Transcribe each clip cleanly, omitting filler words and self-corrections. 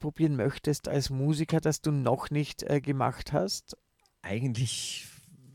ausprobieren möchtest als Musiker, das du noch nicht gemacht hast? Eigentlich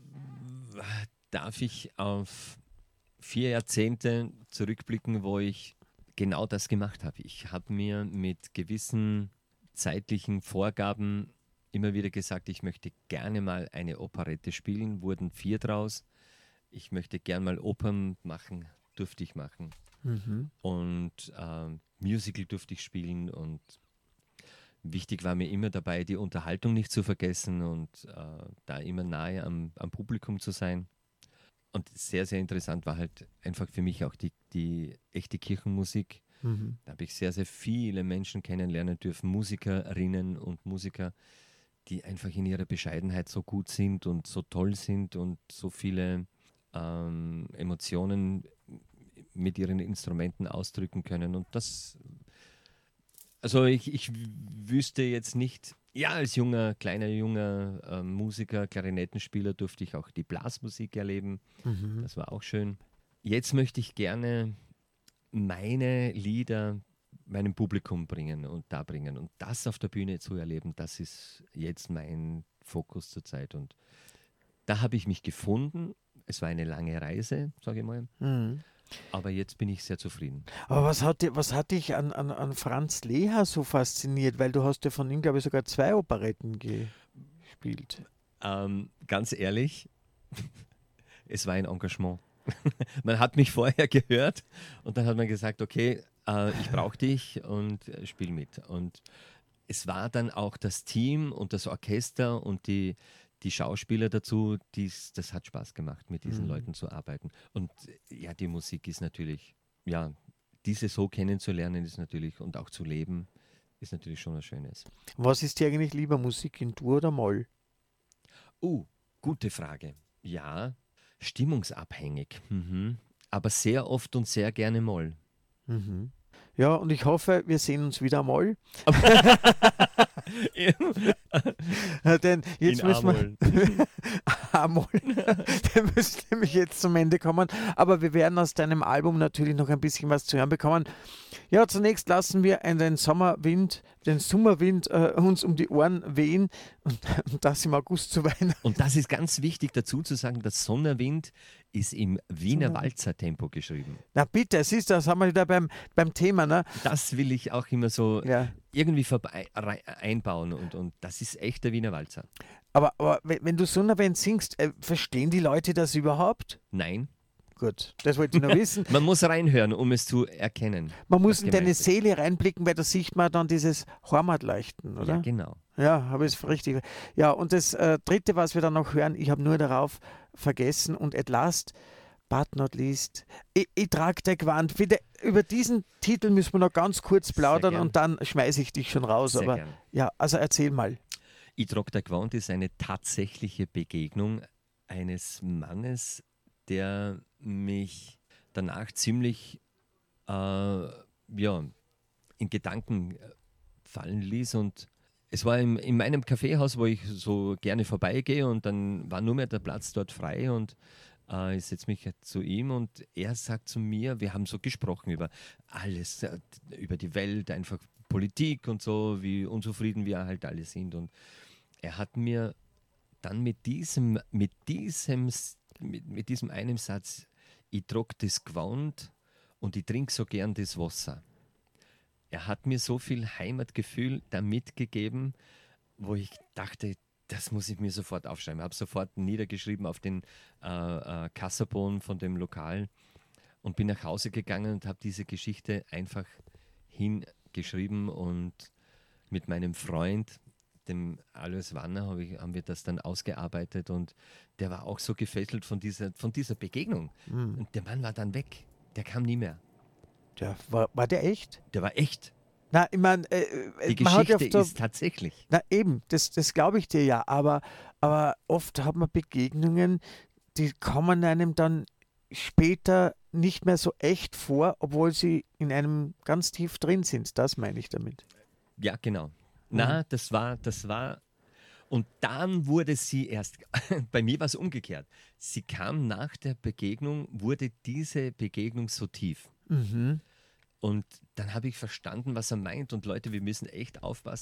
darf ich auf 4 Jahrzehnte zurückblicken, wo ich genau das gemacht habe. Ich habe mir mit gewissen zeitlichen Vorgaben immer wieder gesagt, ich möchte gerne mal eine Operette spielen, wurden 4 draus. Ich möchte gern mal Opern machen, durfte ich machen. Mhm. Und Musical durfte ich spielen und wichtig war mir immer dabei, die Unterhaltung nicht zu vergessen und da immer nahe am Publikum zu sein. Und sehr, sehr interessant war halt einfach für mich auch die echte Kirchenmusik. Mhm. Da habe ich sehr, sehr viele Menschen kennenlernen dürfen, Musikerinnen und Musiker, die einfach in ihrer Bescheidenheit so gut sind und so toll sind und so viele Emotionen mit ihren Instrumenten ausdrücken können. Und das, also ich wüsste jetzt nicht, ja, als kleiner Musiker, Klarinettenspieler durfte ich auch die Blasmusik erleben. Mhm. Das war auch schön. Jetzt möchte ich gerne meine Lieder meinem Publikum bringen und da bringen. Und das auf der Bühne zu erleben, das ist jetzt mein Fokus zurzeit. Und da habe ich mich gefunden. Es war eine lange Reise, sage ich mal. Mhm. Aber jetzt bin ich sehr zufrieden. Aber was hat dich an Franz Lehár so fasziniert? Weil du hast ja von ihm, glaube ich, sogar 2 Operetten gespielt. Ganz ehrlich, es war ein Engagement. Man hat mich vorher gehört und dann hat man gesagt, okay, ich brauche dich und spiel mit. Und es war dann auch das Team und das Orchester und die Schauspieler dazu, das hat Spaß gemacht, mit diesen Mhm. Leuten zu arbeiten. Und ja, die Musik ist natürlich, ja, diese so kennenzulernen ist natürlich und auch zu leben, ist natürlich schon was Schönes. Was ist dir eigentlich lieber, Musik in Dur oder Moll? Oh, gute Frage. Ja, stimmungsabhängig. Mhm. Aber sehr oft und sehr gerne Moll. Mhm. Ja, und ich hoffe, wir sehen uns wieder mal. Denn In jetzt müssen A-Moll. wir einmal, wir müssen nämlich jetzt zum Ende kommen. Aber wir werden aus deinem Album natürlich noch ein bisschen was zu hören bekommen. Ja, zunächst lassen wir den Sommerwind uns um die Ohren wehen und das im August zu Weihnachten. Und das ist ganz wichtig dazu zu sagen, dass Sonderwind ist im Wiener Sommerwind. Walzer-Tempo geschrieben. Na bitte, siehst du, das haben wir wieder beim Thema, ne? Das will ich auch immer so Ja. irgendwie einbauen und das ist echt der Wiener Walzer. Aber wenn du Sommerwind singst, verstehen die Leute das überhaupt? Nein, Gut, das wollte ich noch wissen. man muss reinhören, um es zu erkennen, Man muss was in deine gemeint ist. Seele reinblicken, weil da sieht man dann dieses Heimatleuchten, Ja, oder? genau. Ja, habe ich es richtig. Ja, und das Dritte, was wir dann noch hören, ich habe nur darauf vergessen und at last, but not least, ich trage der Gewand. Bitte, über diesen Titel müssen wir noch ganz kurz Sehr plaudern gern, und dann schmeiße ich dich schon raus. sehr Aber gern. ja, also erzähl mal. Ich trage der Gewand ist eine tatsächliche Begegnung eines Mannes, der mich danach ziemlich ja, in Gedanken fallen ließ. Und es war in meinem Kaffeehaus, wo ich so gerne vorbeigehe und dann war nur mehr der Platz dort frei und ich setze mich zu ihm und er sagt zu mir, wir haben so gesprochen über alles, über die Welt, einfach Politik und so, wie unzufrieden wir halt alle sind. Und er hat mir dann mit diesem einen Satz, ich trage das Gewand und ich trinke so gern das Wasser. Er hat mir so viel Heimatgefühl da mitgegeben, wo ich dachte, das muss ich mir sofort aufschreiben. Ich habe sofort niedergeschrieben auf den Kasserbon von dem Lokal und bin nach Hause gegangen und habe diese Geschichte einfach hingeschrieben und mit meinem Freund, dem Alois Wanner, haben wir das dann ausgearbeitet und der war auch so gefesselt von dieser Begegnung. Hm. Und der Mann war dann weg. Der kam nie mehr. War der echt? Der war echt. Na, ich meine, Die man hat ja Geschichte oft so, ist tatsächlich. na eben, das glaube ich dir ja, aber oft hat man Begegnungen, die kommen einem dann später nicht mehr so echt vor, obwohl sie in einem ganz tief drin sind. Das meine ich damit. Ja, genau. Mhm. Na, das war. Und dann wurde sie erst, bei mir war es umgekehrt. Sie kam nach der Begegnung, wurde diese Begegnung so tief. Mhm. Und dann habe ich verstanden, was er meint. Und Leute, wir müssen echt aufpassen.